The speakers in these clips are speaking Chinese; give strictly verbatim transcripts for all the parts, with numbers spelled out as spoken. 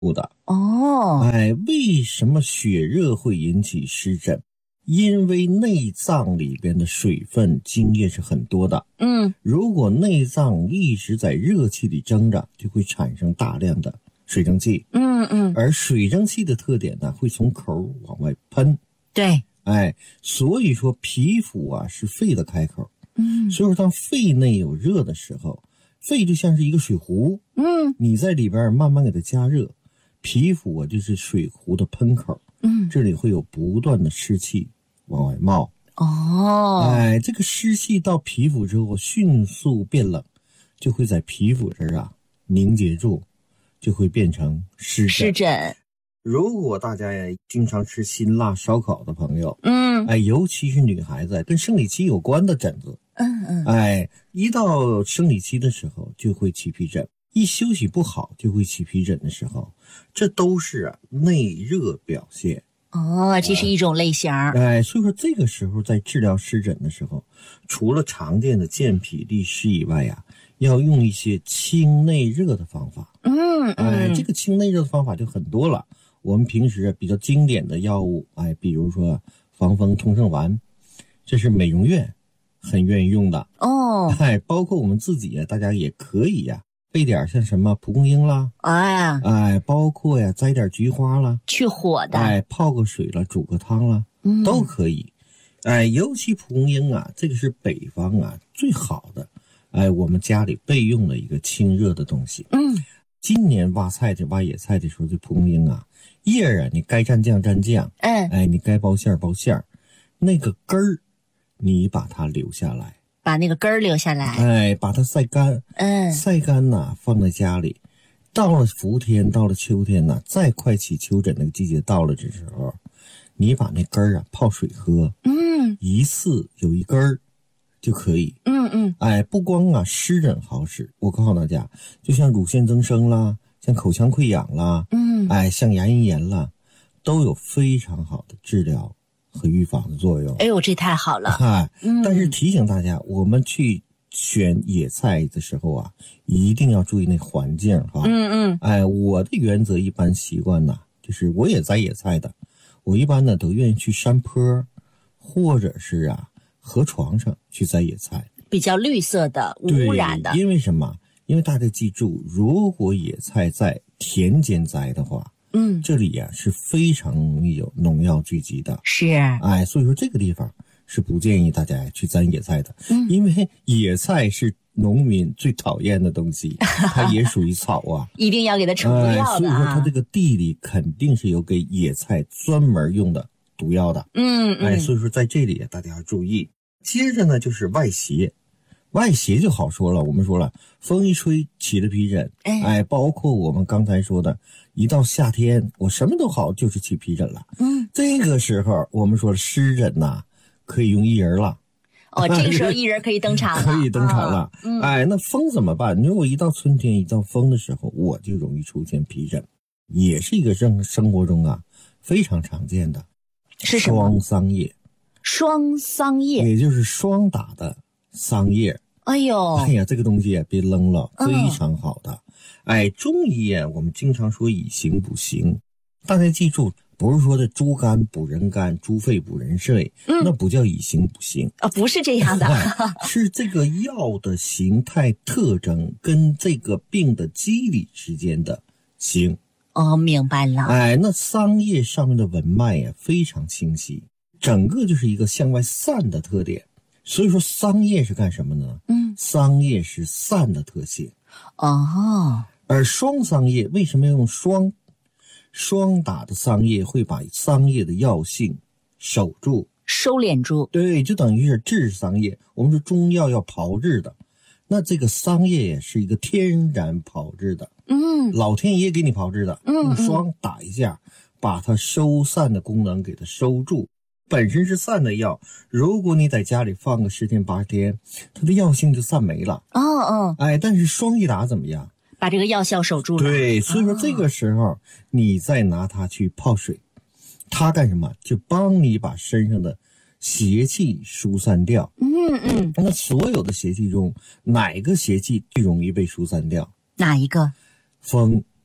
的。 哦， 哎，为什么血热会引起湿疹？因为内脏里边的水分精液是很多的。 嗯， 如果内脏一直在热气里蒸着，就会产生大量的水蒸气。 嗯嗯， 而水蒸气的特点呢，会从口往外喷。 对， 哎，所以说皮肤啊是肺的开口。 嗯， 所以说当肺内有热的时候，肺就像是一个水壶。 嗯， 你在里边慢慢给它加热，皮肤啊就是水壶的喷口。 嗯， 这里会有不断的湿气往外冒。 哦， 哎，这个湿气到皮肤之后迅速变冷，就会在皮肤这儿啊凝结住，就会变成湿疹。 湿疹。 如果大家呀经常吃辛辣烧烤的朋友， 嗯， 哎，尤其是女孩子跟生理期有关的疹子， 嗯嗯， 哎，一到生理期的时候就会起皮疹，一休息不好就会起皮疹的时候，这都是啊内热表现。 哦，这是一种类型。 哎，所以说这个时候在治疗湿疹的时候，除了常见的健脾利湿以外呀、啊，要用一些清内热的方法。 嗯嗯， 哎，这个清内热的方法就很多了。我们平时比较经典的药物，哎，比如说防风通圣丸，这是美容院很愿意用的。 哦， 哎，包括我们自己啊，大家也可以呀、啊，备点像什么蒲公英啦， 哎呀， 哎，包括呀摘点菊花啦， 去火的， 哎，泡个水了，煮个汤了， 嗯， 都可以。哎，尤其蒲公英啊，这个是北方啊最好的，哎，我们家里备用的一个清热的东西。 嗯， 今年挖菜的挖野菜的时候，这蒲公英啊，叶儿啊，你该蘸酱蘸酱， 嗯， 哎，你该包馅儿包馅儿，那个根儿，你把它留下来， 把那个根儿留下来， 哎，把它晒干， 嗯， 晒干呐，放在家里。到了伏天，到了秋天呐，再快起秋疹那个季节到了这时候，你把那根儿啊泡水喝， 嗯， 一次有一根儿就可以。 嗯嗯， 哎，不光啊湿疹好使，我告诉大家，就像乳腺增生啦，像口腔溃疡啦， 嗯， 哎，像牙龈炎啦，都有非常好的治疗和预防的作用。 哎呦，这太好了！ 哎， 嗯， 但是提醒大家，我们去选野菜的时候啊，一定要注意那环境哈。 嗯嗯， 哎，我的原则一般习惯呢，就是我也摘野菜的，我一般呢都愿意去山坡，或者是啊河床上去摘野菜， 比较绿色的、无污染的。 因为什么？因为大家记住，如果野菜在田间摘的话， 嗯， 这里呀、啊、是非常容易有农药聚集的。 是， 哎，所以说这个地方是不建议大家去摘野菜的， 嗯， 因为野菜是农民最讨厌的东西，它也属于草啊， 一定要给它除毒药的啊。 哎，所以说它这个地里肯定是有给野菜专门用的毒药的。 嗯嗯， 哎，所以说在这里大家要注意。接着呢就是外邪，外邪就好说了，我们说了，风一吹起了皮疹， 哎哎，包括我们刚才说的，一到夏天我什么都好，就是起皮疹了。 嗯， 这个时候我们说湿疹呐、啊，可以用薏仁了。 哦，这个时候薏仁可以登场了， 可以登场了。 啊嗯、 哎，那风怎么办？如果一到春天，一到风的时候，我就容易出现皮疹，也是一个生生活中啊非常常见的。 是什么？ 双桑叶。 双桑叶， 也就是霜打的桑叶。 哎呦， 哎呀，这个东西啊，别扔了， 嗯、 非常好的。哎，中医啊，我们经常说以形补形，大家记住，不是说的猪肝补人肝，猪肺补人肺，嗯、那不叫以形补形啊、哦，不是这样的， 是这个药的形态特征跟这个病的机理之间的形。 哦，明白了。 哎，那桑叶上面的纹脉呀、啊，非常清晰。整个就是一个向外散的特点，所以说桑叶是干什么呢？嗯，桑叶是散的特性。 哦， 而双桑叶为什么要用双？双打的桑叶会把桑叶的药性守住、 收敛住。 对，就等于是治桑叶。我们说中药要炮制的，那这个桑叶也是一个天然炮制的。嗯，老天爷给你炮制的，用霜打一下，把它收散的功能给它收住。本身是散的药，如果你在家里放个十天八天，它的药性就散没了。 哦哦， 哎，但是霜一打怎么样？ 把这个药效守住了。 对，所以说这个时候、哦、你再拿它去泡水，它干什么？就帮你把身上的邪气疏散掉。 嗯嗯， 那所有的邪气中，哪个邪气最容易被疏散掉？ 哪一个？ 风。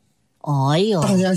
哎呦， 大家